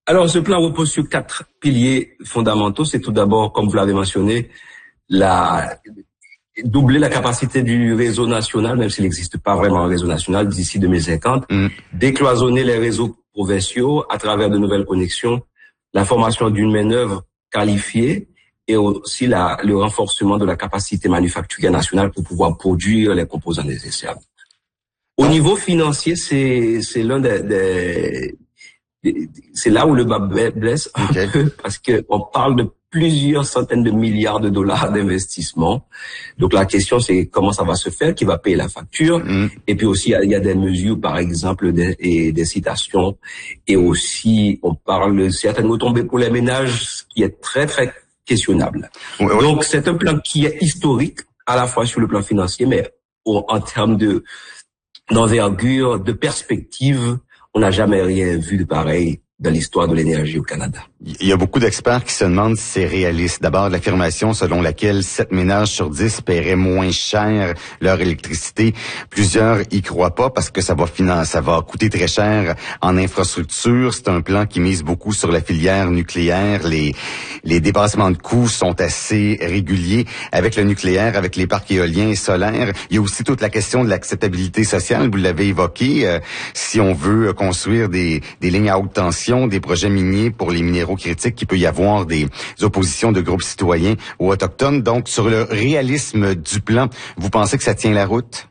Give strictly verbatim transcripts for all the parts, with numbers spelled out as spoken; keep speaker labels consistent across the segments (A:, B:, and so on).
A: Alors, ce plan repose sur quatre piliers fondamentaux. C'est tout d'abord, comme vous l'avez mentionné, la doubler la capacité du réseau national, même s'il n'existe pas vraiment un réseau national d'ici deux mille cinquante, mm. décloisonner les réseaux provinciaux à travers de nouvelles connexions, la formation d'une main-d'œuvre qualifiée et aussi la, le renforcement de la capacité manufacturière nationale pour pouvoir produire les composants nécessaires. Au niveau financier, c'est, c'est l'un des, des, des, c'est là où le bas blesse un okay. peu parce que on parle de plusieurs centaines de milliards de dollars d'investissement. Donc la question c'est comment ça va se faire, qui va payer la facture, mmh. et puis aussi il y, y a des mesures, par exemple des, et des citations, et aussi on parle de certaines retombées pour les ménages, ce qui est très très questionnable. Oui, oui. Donc c'est un plan qui est historique à la fois sur le plan financier, mais en, en termes de d'envergure, de perspective, on n'a jamais rien vu de pareil dans l'histoire de l'énergie au Canada.
B: Il y a beaucoup d'experts qui se demandent si c'est réaliste. D'abord, l'affirmation selon laquelle sept ménages sur dix paieraient moins cher leur électricité. Plusieurs y croient pas parce que ça va financer, ça va coûter très cher en infrastructure. C'est un plan qui mise beaucoup sur la filière nucléaire. Les, les dépassements de coûts sont assez réguliers avec le nucléaire, avec les parcs éoliens et solaires. Il y a aussi toute la question de l'acceptabilité sociale. Vous l'avez évoqué. Euh, si on veut construire des, des lignes à haute tension, des projets miniers pour les minéraux critiques, qu'il peut y avoir des oppositions de groupes citoyens ou autochtones. Donc, sur le réalisme du plan, vous pensez que ça tient la route?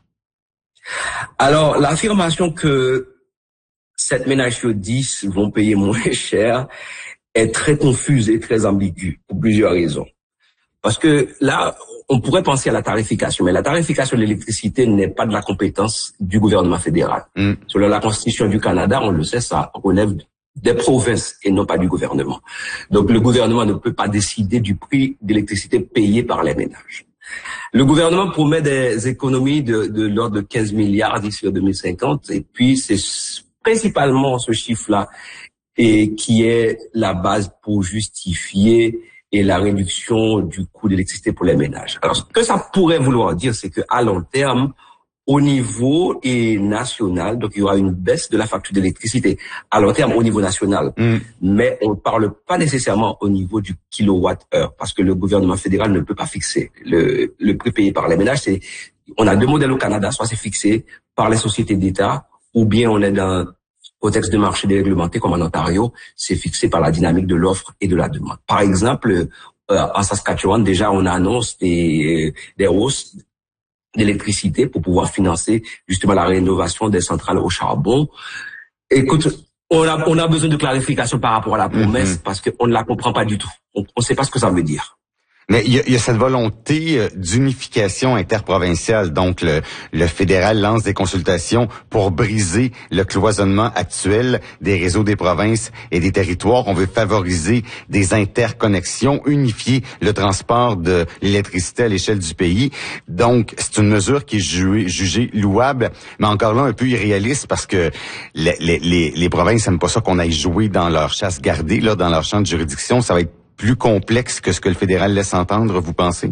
A: Alors, l'affirmation que sept ménages sur dix vont payer moins cher est très confuse et très ambiguë pour plusieurs raisons. Parce que là, on pourrait penser à la tarification, mais la tarification de l'électricité n'est pas de la compétence du gouvernement fédéral. Mm. Selon la Constitution du Canada, on le sait, ça relève des provinces et non pas du gouvernement. Donc le gouvernement ne peut pas décider du prix d'électricité payé par les ménages. Le gouvernement promet des économies de, de l'ordre de quinze milliards d'ici à deux mille cinquante, et puis c'est principalement ce chiffre-là et qui est la base pour justifier et la réduction du coût d'électricité pour les ménages. Alors, ce que ça pourrait vouloir dire, c'est qu'à long terme, au niveau et national, donc il y aura une baisse de la facture d'électricité à long terme au niveau national. Mm. Mais on ne parle pas nécessairement au niveau du kilowatt-heure parce que le gouvernement fédéral ne peut pas fixer le, le prix payé par les ménages. C'est, on a deux modèles au Canada, soit c'est fixé par les sociétés d'État ou bien on est dans un contexte de marché déréglementé comme en Ontario, c'est fixé par la dynamique de l'offre et de la demande. Par exemple, euh, en Saskatchewan, déjà on annonce des, des hausses d'électricité pour pouvoir financer justement la rénovation des centrales au charbon. Écoute, on a, on a besoin de clarification par rapport à la promesse mm-hmm. parce qu'on ne la comprend pas du tout. On ne sait pas ce que ça veut dire.
B: Mais il y a, il y a cette volonté d'unification interprovinciale. Donc, le, le fédéral lance des consultations pour briser le cloisonnement actuel des réseaux des provinces et des territoires. On veut favoriser des interconnexions, unifier le transport de l'électricité à l'échelle du pays. Donc, c'est une mesure qui est jugée, jugée louable, mais encore là, un peu irréaliste parce que les, les, les, les provinces n'aiment pas ça qu'on aille jouer dans leur chasse gardée, là, dans leur champ de juridiction. Ça va être plus complexe que ce que le fédéral laisse entendre, vous pensez?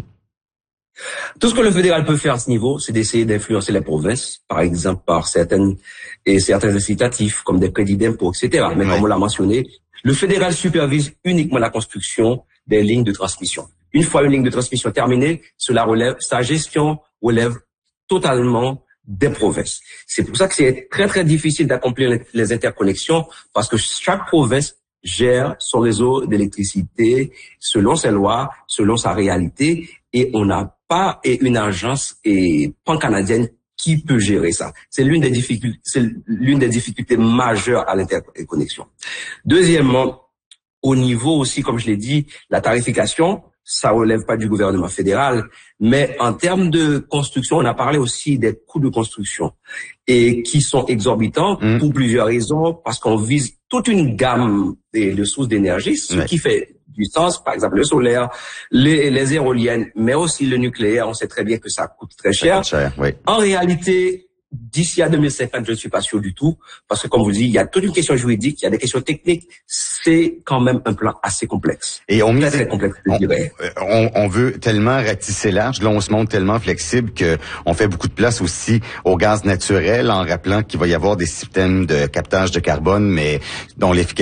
A: Tout ce que le fédéral peut faire à ce niveau, c'est d'essayer d'influencer les provinces, par exemple par certaines et certains incitatifs comme des crédits d'impôt, et cetera. Mais ouais. Comme on l'a mentionné, le fédéral supervise uniquement la construction des lignes de transmission. Une fois une ligne de transmission terminée, cela relève, sa gestion relève totalement des provinces. C'est pour ça que c'est très très difficile d'accomplir les interconnexions parce que chaque province gère son réseau d'électricité selon ses lois, selon sa réalité, et on n'a pas une agence et pan-canadienne qui peut gérer ça. C'est l'une des difficultés, c'est l'une des difficultés majeures à l'interconnexion. Deuxièmement, au niveau aussi, comme je l'ai dit, la tarification, ça relève pas du gouvernement fédéral, mais en termes de construction, on a parlé aussi des coûts de construction et qui sont exorbitants mmh. pour plusieurs raisons, parce qu'on vise toute une gamme de, de sources d'énergie, ce ouais. qui fait du sens, par exemple le solaire, les, les éoliennes, mais aussi le nucléaire. On sait très bien que ça coûte très cher. Coûte cher oui. En réalité, d'ici à deux mille cinquante, je ne suis pas sûr du tout, parce que comme vous dites, il y a toute une question juridique, il y a des questions techniques. C'est quand même un plan assez complexe.
B: Et on
A: très, très complexe, je
B: on,
A: dirais.
B: On, on veut tellement ratisser large, là on se montre tellement flexible que on fait beaucoup de place aussi au gaz naturel, en rappelant qu'il va y avoir des systèmes de captage de carbone, mais dont l'efficacité